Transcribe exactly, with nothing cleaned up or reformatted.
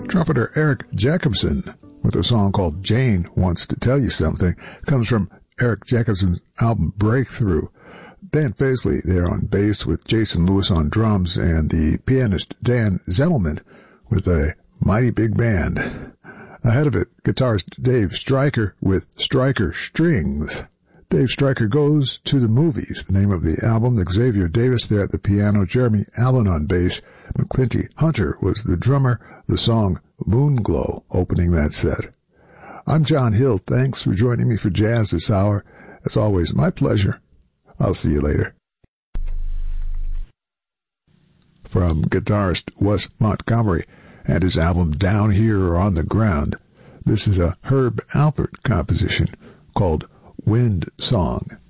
Trumpeter Eric Jacobson with a song called Jane Wants to Tell You Something comes from Eric Jacobson's album Breakthrough. Dan Faisley there on bass with Jason Lewis on drums and the pianist Dan Zettelman with a mighty big band. Ahead of it, guitarist Dave Stryker with Stryker Strings. Dave Stryker Goes to the Movies, the name of the album. Xavier Davis there at the piano, Jeremy Allen on bass, McClinty Hunter was the drummer, the song Moonglow opening that set. I'm John Hill. Thanks for joining me for Jazz this hour. As always, my pleasure. I'll see you later. From guitarist Wes Montgomery and his album Down Here or On the Ground, this is a Herb Alpert composition called Wind Song.